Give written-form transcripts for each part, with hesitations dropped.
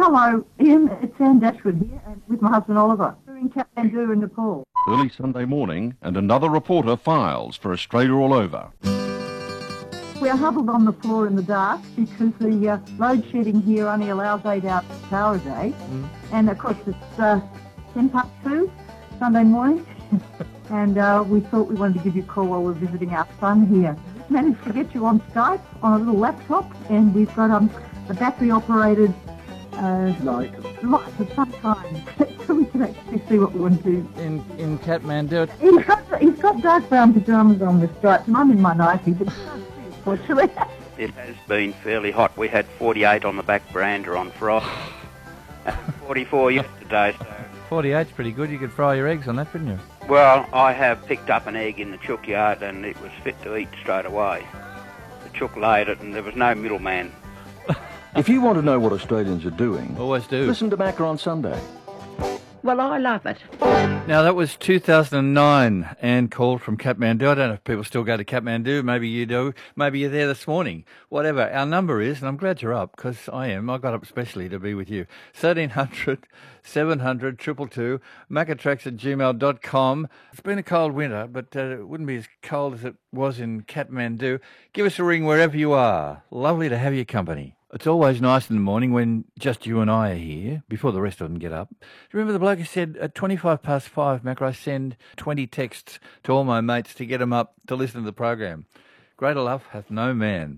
hello, Ian. It's Anne Dashwood here, and with my husband Oliver. We're in Kathmandu in Nepal. Early Sunday morning, and another reporter files for Australia All Over. We are huddled on the floor in the dark because the load shedding here only allows 8 hours of power a day. And of course it's 2:10 Sunday morning. And we thought we wanted to give you a call while we're visiting our son here. Managed to get you on Skype on a little laptop, and we've got a battery-operated light for some time, so we can actually see what we want to do. In Kathmandu. He's got dark brown pyjamas on with stripes, and I'm in my nightie, but fortunately. It has been fairly hot. We had 48 on the back veranda on Friday, 44 yesterday. So. 48's pretty good. You could fry your eggs on that, couldn't you? Well, I have picked up an egg in the chook yard and it was fit to eat straight away. The chook laid it and there was no middleman. If you want to know what Australians are doing, Always do. listen to Macca on Sunday. Well, I love it. Now, that was 2009. Anne called from Kathmandu. I don't know if people still go to Kathmandu. Maybe you do. Maybe you're there this morning. Whatever. Our number is, and I'm glad you're up, because I am. I got up especially to be with you. 1300 700 222, maccatracks@gmail.com. It's been a cold winter, but it wouldn't be as cold as it was in Kathmandu. Give us a ring wherever you are. Lovely to have your company. It's always nice in the morning when just you and I are here, before the rest of them get up. Do you remember the bloke who said, at 5:25, Macca, I send 20 texts to all my mates to get them up to listen to the program. Greater love hath no man.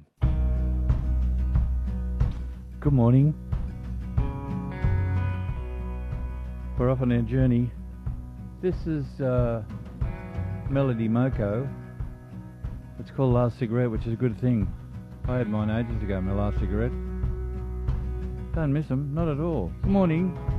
Good morning. We're off on our journey. This is Melody Moko. It's called Last Cigarette, which is a good thing. I had mine ages ago, my last cigarette. Don't miss them, not at all. Good morning.